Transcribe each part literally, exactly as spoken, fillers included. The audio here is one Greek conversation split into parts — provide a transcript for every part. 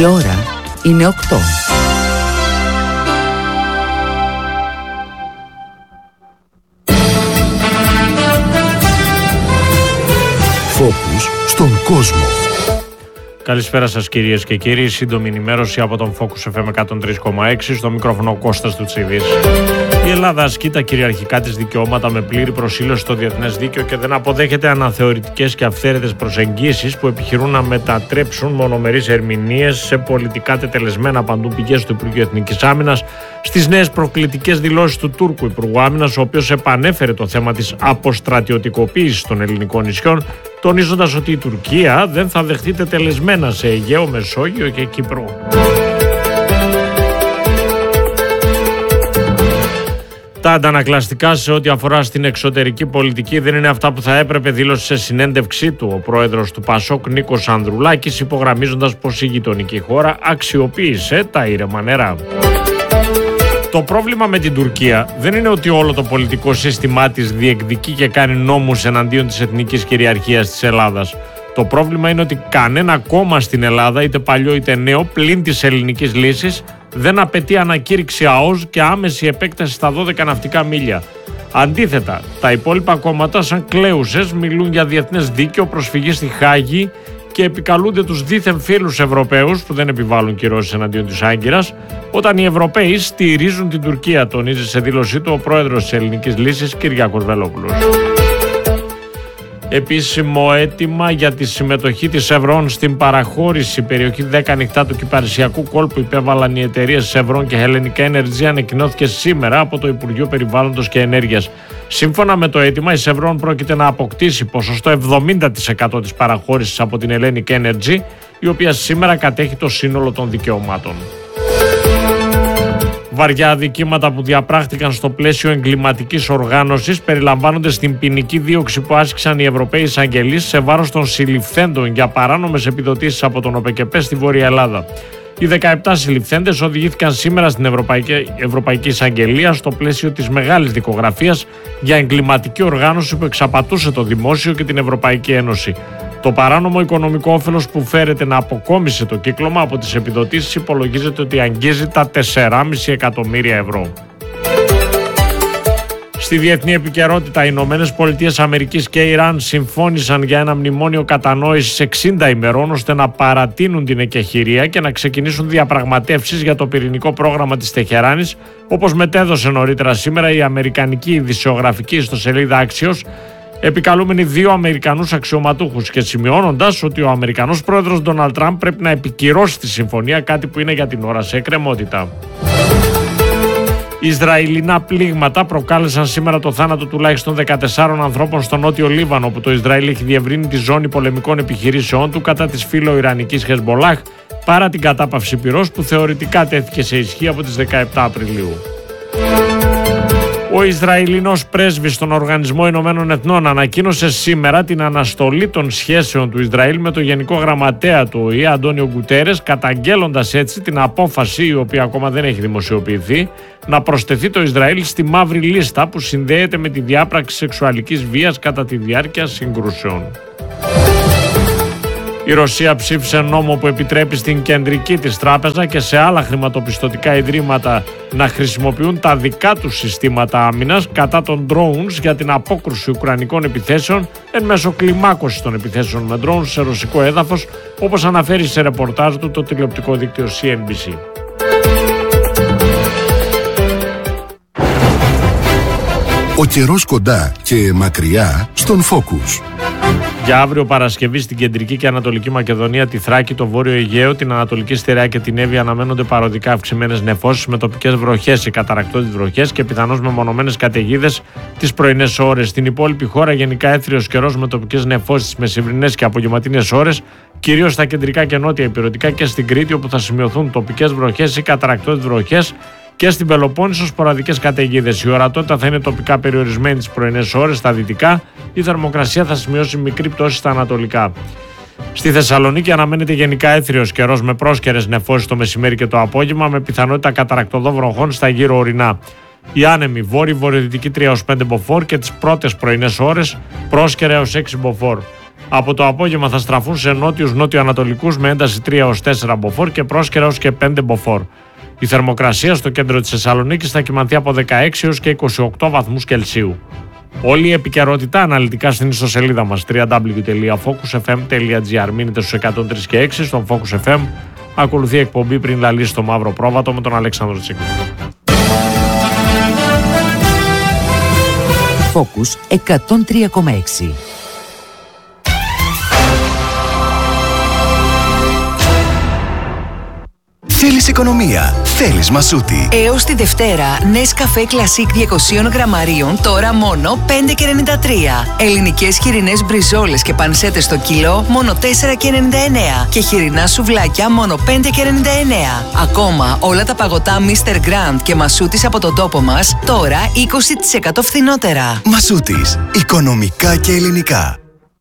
Η ώρα είναι οκτώ. Φόκους στον κόσμο. Καλησπέρα σας κυρίες και κύριοι. Σύντομη ενημέρωση από τον Focus εφ εμ εκατόν τρία κόμμα έξι. Στο μικρόφωνο ο Κώστας του Τσίβης. Η Ελλάδα ασκεί τα κυριαρχικά της δικαιώματα με πλήρη προσήλωση στο διεθνές δίκαιο και δεν αποδέχεται αναθεωρητικές και αυθαίρετες προσεγγίσεις που επιχειρούν να μετατρέψουν μονομερείς ερμηνείες σε πολιτικά τετελεσμένα παντού πηγές του Υπουργείου Εθνικής Άμυνας στις νέες προκλητικές δηλώσεις του Τούρκου Υπουργού Άμυνας, ο οποίος επανέφερε το θέμα της αποστρατιωτικοποίησης των ελληνικών νησιών, τονίζοντας ότι η Τουρκία δεν θα δεχτεί τετελεσμένα σε Αιγαίο, Μεσόγειο και Κύπρο. Τα αντανακλαστικά σε ό,τι αφορά στην εξωτερική πολιτική δεν είναι αυτά που θα έπρεπε, δήλωσε σε συνέντευξή του ο πρόεδρος του Πασόκ Νίκος Ανδρουλάκης, υπογραμμίζοντας πως η γειτονική χώρα αξιοποίησε τα ήρεμα νερά. Το πρόβλημα με την Τουρκία δεν είναι ότι όλο το πολιτικό σύστημά της διεκδικεί και κάνει νόμους εναντίον της εθνικής κυριαρχίας της Ελλάδας. Το πρόβλημα είναι ότι κανένα κόμμα στην Ελλάδα, είτε παλιό είτε νέο, πλην της ελληνικής λύσης, δεν απαιτεί ανακήρυξη ΑΟΣ και άμεση επέκταση στα δώδεκα ναυτικά μίλια. Αντίθετα, τα υπόλοιπα κόμματα, σαν κλέουσες, μιλούν για διεθνές δίκαιο, προσφυγή στη Χάγη και επικαλούνται τους δίθεν φίλους Ευρωπαίους που δεν επιβάλλουν κυρώσεις εναντίον της Άγκυρας, όταν οι Ευρωπαίοι στηρίζουν την Τουρκία, τονίζει σε δήλωσή του ο πρόεδρος της Ελληνικής Λύσης Κυριάκος Βελόπουλος. Επίσημο αίτημα για τη συμμετοχή της Chevron στην παραχώρηση περιοχή δέκα νυχτά του Κυπαρισιακού κόλπου υπέβαλαν οι εταιρείες Chevron και Hellenic Energy ανακοινώθηκε σήμερα από το Υπουργείο Περιβάλλοντος και Ενέργειας. Σύμφωνα με το αίτημα, η Chevron πρόκειται να αποκτήσει ποσοστό εβδομήντα τοις εκατό της παραχώρησης από την Hellenic Energy, η οποία σήμερα κατέχει το σύνολο των δικαιωμάτων. Βαριά αδικήματα που διαπράχτηκαν στο πλαίσιο εγκληματικής οργάνωσης περιλαμβάνονται στην ποινική δίωξη που άσκησαν οι Ευρωπαίοι εισαγγελείς σε βάρος των συλληφθέντων για παράνομες επιδοτήσεις από τον ΟΠΕΚΕΠΕ στη Βόρεια Ελλάδα. Οι δεκαεπτά συλληφθέντες οδηγήθηκαν σήμερα στην Ευρωπαϊκή, Ευρωπαϊκή Εισαγγελία στο πλαίσιο της μεγάλης δικογραφίας για εγκληματική οργάνωση που εξαπατούσε το δημόσιο και την Ευρωπαϊκή Ένωση. Το παράνομο οικονομικό όφελος που φέρεται να αποκόμισε το κύκλωμα από τις επιδοτήσεις υπολογίζεται ότι αγγίζει τα τέσσερα κόμμα πέντε εκατομμύρια ευρώ. Στη διεθνή επικαιρότητα, οι Ηνωμένες Πολιτείες Αμερικής και Ιράν συμφώνησαν για ένα μνημόνιο κατανόησης εξήντα ημερών ώστε να παρατείνουν την εκεχηρία και να ξεκινήσουν διαπραγματεύσεις για το πυρηνικό πρόγραμμα της Τεχεράνης, όπως μετέδωσε νωρίτερα σήμερα η αμερικανική ειδησιογραφική ιστοσελίδα Axios, επικαλούμενοι δύο Αμερικανούς αξιωματούχους και σημειώνοντας ότι ο Αμερικανός πρόεδρος Ντόναλντ Τραμπ πρέπει να επικυρώσει τη συμφωνία, κάτι που είναι για την ώρα σε εκκρεμότητα. Ισραηλινά πλήγματα προκάλεσαν σήμερα το θάνατο τουλάχιστον δεκατεσσάρων ανθρώπων στο νότιο Λίβανο, όπου το Ισραήλ έχει διευρύνει τη ζώνη πολεμικών επιχειρήσεών του κατά της φιλοϊρανικής Χεσμολάχ παρά την κατάπαυση πυρός που θεωρητικά τέθηκε σε ισχύ από τις δεκαεπτά Απριλίου. Ο Ισραηλινός πρέσβης στον Οργανισμό Ηνωμένων Εθνών ανακοίνωσε σήμερα την αναστολή των σχέσεων του Ισραήλ με το Γενικό Γραμματέα του Ο Η Ε, Αντώνιο Γκουτέρες, καταγγέλλοντας έτσι την απόφαση, η οποία ακόμα δεν έχει δημοσιοποιηθεί, να προσθεθεί το Ισραήλ στη μαύρη λίστα που συνδέεται με τη διάπραξη σεξουαλικής βίας κατά τη διάρκεια συγκρούσεων. Η Ρωσία ψήφισε νόμο που επιτρέπει στην κεντρική της τράπεζα και σε άλλα χρηματοπιστωτικά ιδρύματα να χρησιμοποιούν τα δικά τους συστήματα άμυνας κατά των drones για την απόκρουση ουκρανικών επιθέσεων εν μέσω κλιμάκωσης των επιθέσεων με drones σε ρωσικό έδαφος, όπως αναφέρει σε ρεπορτάζ του το τηλεοπτικό δίκτυο σι εν μπι σι. Ο καιρός κοντά και μακριά στον Focus. Για αύριο Παρασκευή στην κεντρική και ανατολική Μακεδονία, τη Θράκη, το βόρειο Αιγαίο, την Ανατολική Στερεά και την Εύβοια αναμένονται παροδικά αυξημένες νεφώσεις με τοπικές βροχές ή καταρρακτώδεις βροχές και πιθανώς μεμονωμένες καταιγίδες τις πρωινές ώρες. Στην υπόλοιπη χώρα γενικά έθριος καιρός με τοπικές νεφώσεις τις μεσημβρινές και απογευματινές ώρες, κυρίως στα κεντρικά και νότια ηπειρωτικά και στην Κρήτη, όπου θα σημειωθούν τοπικές βροχές ή καταρρακτώδεις βροχές, και στην Πελοπόννησο σποραδικές καταιγίδες. Η ορατότητα θα είναι τοπικά περιορισμένη τις πρωινές ώρες στα δυτικά, η θερμοκρασία θα σημειώσει μικρή πτώση στα ανατολικά. Στη Θεσσαλονίκη αναμένεται γενικά έθριος καιρός με πρόσκαιρες νεφώσεις το μεσημέρι και το απόγευμα, με πιθανότητα καταρρακτωδών βροχών στα γύρω ορεινά. Οι άνεμοι βόρειοι βορειοδυτικοί τρία έως πέντε μποφόρ και τις πρώτες πρωινές ώρες πρόσκαιρα έως έξι μποφόρ. Από το απόγευμα θα στραφούν σε νότιους νότιο-ανατολικούς με ένταση τρία έως τέσσερα μποφόρ και πρόσκαιρα έως και πέντε μποφόρ. Η θερμοκρασία στο κέντρο της Θεσσαλονίκης θα κυμανθεί από δεκαέξι έως και είκοσι οκτώ βαθμούς Κελσίου. Όλη η επικαιρότητα αναλυτικά στην ιστοσελίδα μας double-u double-u double-u τελεία focus f m τελεία g r. Μείνετε στους εκατόν τρία και έξι στον Focus εφ εμ. Ακολουθεί εκπομπή πριν λαλήσει το μαύρο πρόβατο με τον Αλέξανδρο Τσίκλο. Focus εκατόν τρία κόμμα έξι. Θέλεις οικονομία, θέλεις Μασούτη. Έως τη Δευτέρα, Nescafé Classic διακόσια γραμμαρίων, τώρα μόνο πέντε και ενενήντα τρία. Ελληνικές χοιρινές μπριζόλες και πανσέτες στο κιλό, μόνο τέσσερα και ενενήντα εννέα. Και χοιρινά σουβλάκια, μόνο πέντε και ενενήντα εννέα. Ακόμα, όλα τα παγωτά μίστερ Grand και Μασούτης από τον τόπο μας, τώρα είκοσι τοις εκατό φθηνότερα. Μασούτης, οικονομικά και ελληνικά.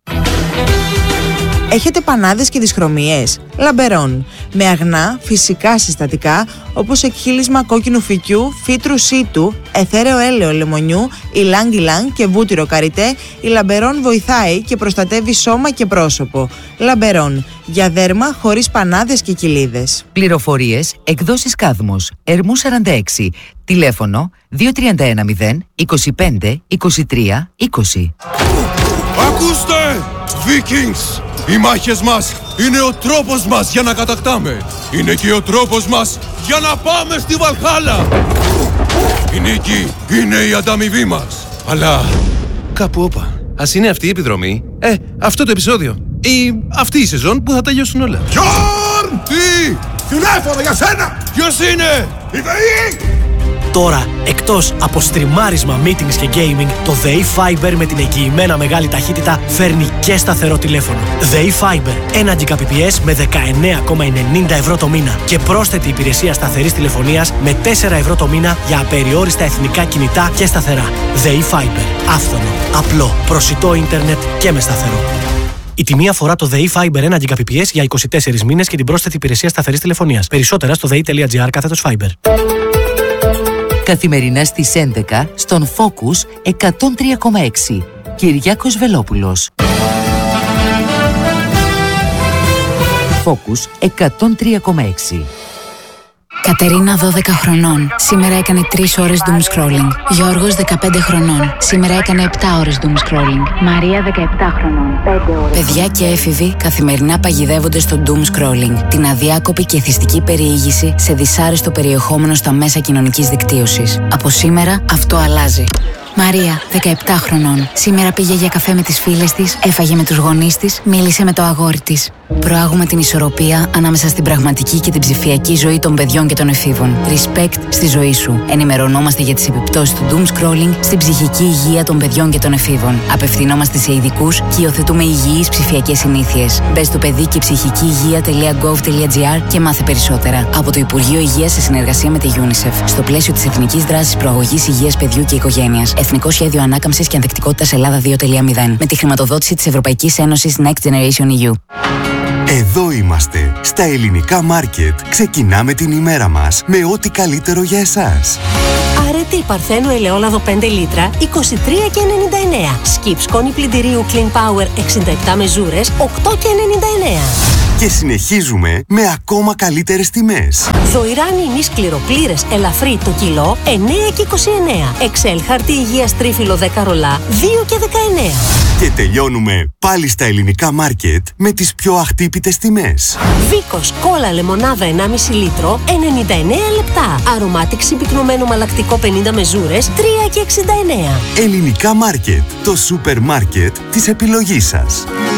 Έχετε πανάδες και δυσχρωμίες? Λαμπερών. Με αγνά, φυσικά συστατικά, όπως εκχύλισμα κόκκινου φυκιού, φύτρου σίτου, αιθέρεο έλαιο λεμονιού, ηλάνγκ ηλάνγκ και βούτυρο καριτέ, η Λαμπερών βοηθάει και προστατεύει σώμα και πρόσωπο. Λαμπερών. Για δέρμα χωρίς πανάδες και κοιλίδες. Πληροφορίες, εκδόσεις Κάδμος, Ερμού σαράντα έξι, τηλέφωνο δύο τρία ένα μηδέν είκοσι πέντε είκοσι τρία είκοσι. Ακούστε! Vikings! Οι μάχες μας είναι ο τρόπος μας για να κατακτάμε. Είναι και ο τρόπος μας για να πάμε στη Βαλχάλα. Η νίκη είναι η ανταμοιβή μας. Αλλά κάπου όπα. Ας είναι αυτή η επιδρομή, ε, αυτό το επεισόδιο ή αυτή η σεζόν που θα τελειώσουν όλα. Γιόρν! Τι! Τηλέφωνο για σένα! Ποιος είναι? Η ΔΕΗ! Τώρα, εκτός από στριμάρισμα, meetings και gaming, το ΔΕΗ Fiber με την εγγυημένα μεγάλη ταχύτητα φέρνει και σταθερό τηλέφωνο. ΔΕΗ Fiber, ένα Gbps με δεκαεννέα κόμμα ενενήντα ευρώ το μήνα και πρόσθετη υπηρεσία σταθερής τηλεφωνίας με τέσσερα ευρώ το μήνα για απεριόριστα εθνικά κινητά και σταθερά. ΔΕΗ Fiber, άφθονο, απλό, προσιτό ίντερνετ και με σταθερό. Η τιμή αφορά το ΔΕΗ Fiber ένα Gbps για είκοσι τέσσερις μήνες και την πρόσθετη υπηρεσία σταθερής τηλεφωνίας. Περισσότερα στο δei.gr κάθετος Fiber. Καθημερινά στις έντεκα στον Focus εκατόν τρία κόμμα έξι. Κυριάκος Βελόπουλος. Focus εκατόν τρία κόμμα έξι. Κατερίνα δώδεκα χρονών. Σήμερα έκανε τρεις ώρες doom scrolling. Γιώργος δεκαπέντε χρονών. Σήμερα έκανε επτά ώρες doom scrolling. Μαρία δεκαεπτά χρονών. πέντε ώρες. Παιδιά και έφηβοι καθημερινά παγιδεύονται στο doom scrolling. Την αδιάκοπη και εθιστική περιήγηση σε δυσάρεστο περιεχόμενο στα μέσα κοινωνικής δικτύωσης. Από σήμερα αυτό αλλάζει. Μαρία, δεκαεπτά χρονών. Σήμερα πήγε για καφέ με τις φίλες της, έφαγε με τους γονείς της, μίλησε με το αγόρι της. Προάγουμε την ισορροπία ανάμεσα στην πραγματική και την ψηφιακή ζωή των παιδιών και των εφήβων. Respect στη ζωή σου. Ενημερωνόμαστε για τις επιπτώσεις του doom scrolling στην ψυχική υγεία των παιδιών και των εφήβων. Απευθυνόμαστε σε ειδικούς και υιοθετούμε υγιείς ψηφιακές συνήθειες. Μπες στο παιδί και ψυχική υγεία.gov.gr και μάθε περισσότερα. Από το Υπουργείο Υγείας σε συνεργασία με τη UNICEF. Στο πλαίσιο της Εθνικής Δράσης Προαγωγής Υγείας Παιδιού και Οικογένειας. Εθνικό Σχέδιο Ανάκαμψης και Ανθεκτικότητας Ελλάδα δύο κόμμα μηδέν. Με τη χρηματοδότηση της Ευρωπαϊκής Ένωσης Next Generation ι γιου. Εδώ είμαστε, στα ελληνικά μάρκετ. Ξεκινάμε την ημέρα μας με ό,τι καλύτερο για εσάς. Αρετή Παρθένου ελαιόλαδο πέντε λίτρα, είκοσι τρία και ενενήντα εννέα. Σκιπ σκόνη πλυντηρίου Clean Power εξήντα επτά μεζούρες, οκτώ και ενενήντα εννέα. Και συνεχίζουμε με ακόμα καλύτερες τιμές. Δοϊράνι ημί σκληροπλήρες ελαφρύ το κιλό, εννέα και είκοσι εννέα. Εξέλ χαρτί υγείας τρίφυλλο δέκα ρολά, δύο και δεκαεννέα. Και τελειώνουμε πάλι στα ελληνικά μάρκετ με τις πιο αχτύπητες τιμές. Βίκος κόλλα λεμονάδα ενάμιση λίτρο, ενενήντα εννέα λεπτά. Αρωμάτικ συμπυκνωμένο μαλακτικό πενήντα μεζούρες, τρία και εξήντα εννέα. Ελληνικά μάρκετ, το σούπερ μάρκετ της επιλογής σας.